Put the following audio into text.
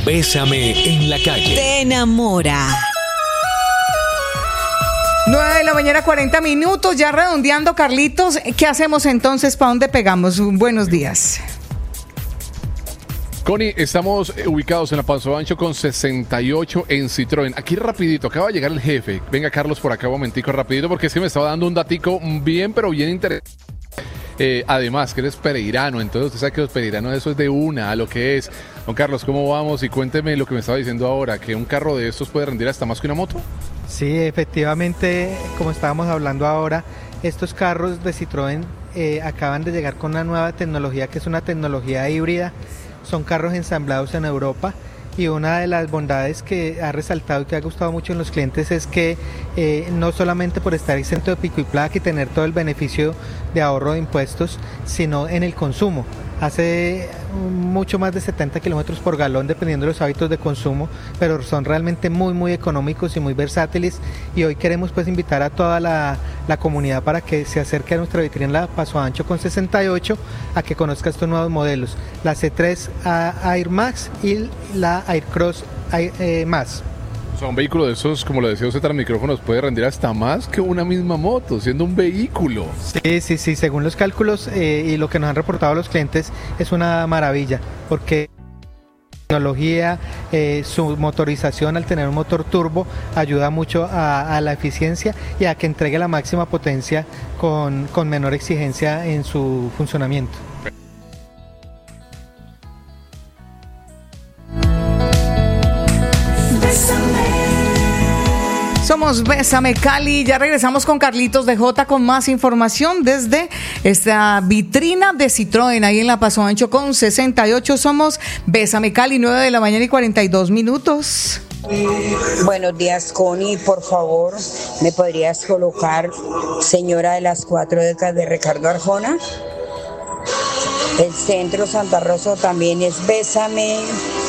Bésame en la calle. Te enamora. 9 de la mañana, 40 minutos, ya redondeando, Carlitos. ¿Qué hacemos entonces? ¿Para dónde pegamos? Buenos días. Connie, estamos ubicados en la Paso Ancho con 68 en Citroën. Aquí rapidito, acaba de llegar el jefe. Venga, Carlos, por acá un momentico rapidito, porque es que me estaba dando un datico bien, pero bien interesante. Además, que eres pereirano, entonces usted sabe que los pereiranos eso es de una a lo que es. Don Carlos, ¿cómo vamos? Y cuénteme lo que me estaba diciendo ahora, que un carro de estos puede rendir hasta más que una moto. Sí, efectivamente, como estábamos hablando ahora, estos carros de Citroën acaban de llegar con una nueva tecnología que es una tecnología híbrida. Son carros ensamblados en Europa y una de las bondades que ha resaltado y que ha gustado mucho en los clientes es que no solamente por estar exento de pico y placa y tener todo el beneficio de ahorro de impuestos, sino en el consumo. Hace mucho más de 70 kilómetros por galón dependiendo de los hábitos de consumo, pero son realmente muy económicos y muy versátiles, y hoy queremos pues invitar a toda la comunidad para que se acerque a nuestra vitrina la Paso Ancho con 68 a que conozca estos nuevos modelos, la C3 Air Max y la Aircross Más. O sea, un vehículo de esos, como lo decía usted tras micrófonos, puede rendir hasta más que una misma moto, siendo un vehículo. Sí, según los cálculos y lo que nos han reportado los clientes, es una maravilla, porque la tecnología, su motorización al tener un motor turbo ayuda mucho a la eficiencia y a que entregue la máxima potencia con menor exigencia en su funcionamiento. Somos Bésame Cali, ya regresamos con Carlitos de J con más información desde esta vitrina de Citroën ahí en la Paso Ancho con 68. Somos Bésame Cali, 9 de la mañana y 42 minutos. Buenos días, Connie, por favor, ¿me podrías colocar Señora de las 4 décadas de Ricardo Arjona? El centro Santa Rosa también es Bésame.